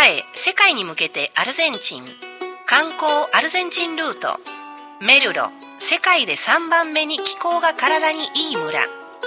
え世界に向けてアルゼンチン、観光アルゼンチンルート、メルロ、世界で3番目に気候が体にいい村。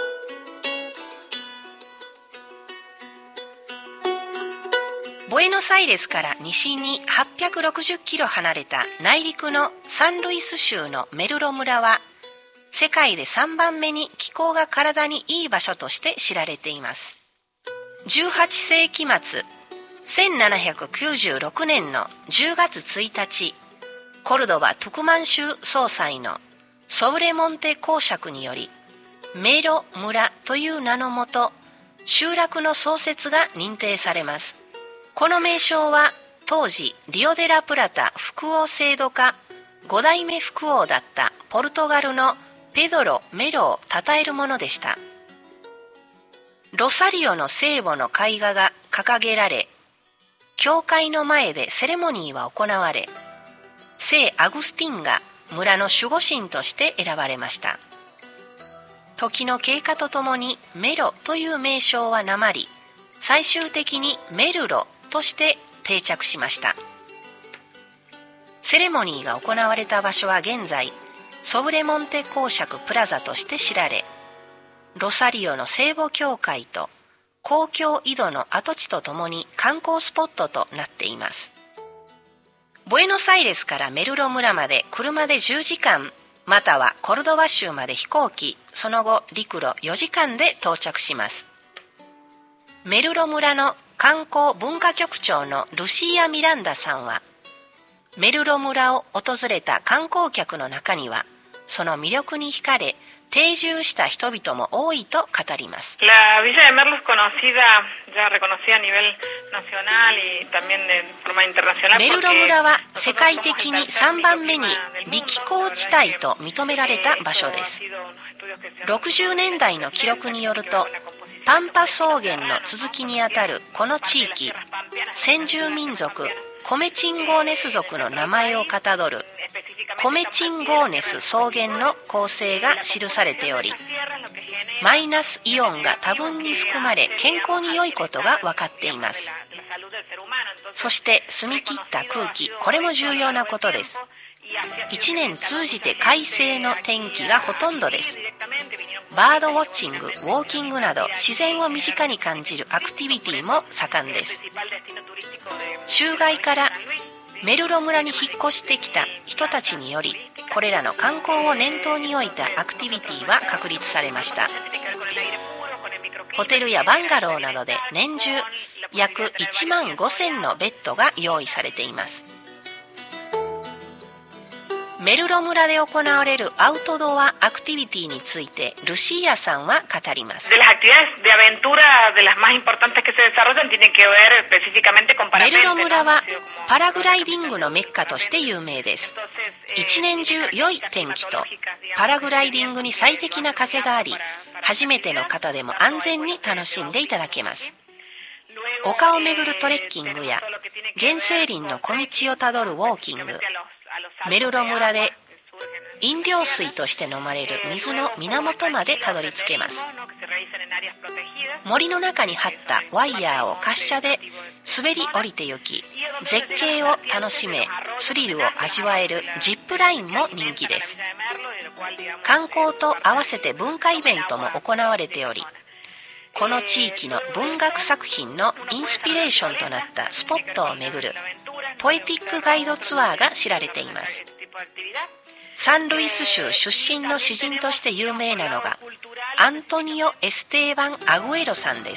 ボエノスアイレスから西に860キロ離れた内陸のサンルイス州のメルロ村は、世界で3番目に気候が体にいい場所として知られています。18世紀末、1796年の10月1日、コルドバ・トゥクマン州総裁のソブレモンテ公爵により、メロ村という名のもと、集落の創設が認定されます。この名称は当時リオデラプラタ副王制度下5代目副王だったポルトガルのペドロ・メロを称えるものでした。ロサリオの聖母の絵画が掲げられ、教会の前でセレモニーは行われ、聖アグスティンが村の守護神として選ばれました。時の経過とともにメロという名称はなまり、最終的にメルロとして定着しました。セレモニーが行われた場所は現在ソブレモンテ公爵プラザとして知られ、ロサリオの聖母教会と公共井戸の跡地とともに観光スポットとなっています。ボエノスアイレスからメルロ村まで車で10時間、またはコルドバ州まで飛行機、その後陸路4時間で到着します。メルロ村の観光文化局長のルシーア・ミランダさんは、メルロ村を訪れた観光客の中には、その魅力に惹かれ、定住した人々も多いと語ります。 La Villa de Merlo es conocida, ya reconocida a nivel nacional y también de forma internacional. メルロ村は世界的に3番目に微気候地帯と認められた場所です。60年代の記録によると、パンパ草原の続きにあたるこの地域、先住民族コメチンゴーネス族の名前をかたどるコメチンゴーネス草原の構成が記されており、マイナスイオンが多分に含まれ健康に良いことが分かっています。そして澄み切った空気、これも重要なことです。1年通じて快晴の天気がほとんどです。バードウォッチング、ウォーキングなど自然を身近に感じるアクティビティも盛んです。州外からメルロ村に引っ越してきた人たちにより、これらの観光を念頭に置いたアクティビティは確立されました。ホテルやバンガローなどで年中約1万5000のベッドが用意されています。メルロ村で行われるアウトドアアクティビティについてルシーアさんは語ります。メルロ村はパラグライディングのメッカとして有名です。一年中良い天気とパラグライディングに最適な風があり、初めての方でも安全に楽しんでいただけます。丘を巡るトレッキングや原生林の小道をたどるウォーキング、メルロ村で飲料水として飲まれる水の源までたどり着けます。森の中に張ったワイヤーを滑車で滑り降りて行き、絶景を楽しめ、スリルを味わえるジップラインも人気です。観光と合わせて文化イベントも行われており、この地域の文学作品のインスピレーションとなったスポットを巡るポエティックガイドツアーが知られています。サンルイス州出身の詩人として有名なのがアントニオ・エステーバン・アグエロさんです。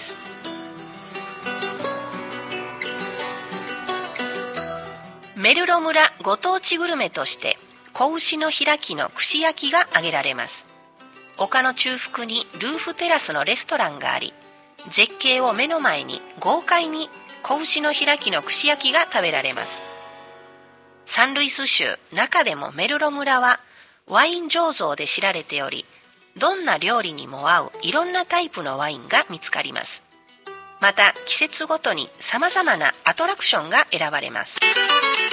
メルロ村ご当地グルメとして子牛の開きの串焼きが挙げられます。丘の中腹にルーフテラスのレストランがあり、絶景を目の前に豪快に子牛の開きの串焼きが食べられます。サンルイス州、中でもメルロ村はワイン醸造で知られており、どんな料理にも合ういろんなタイプのワインが見つかります。また季節ごとに様々なアトラクションが選ばれます。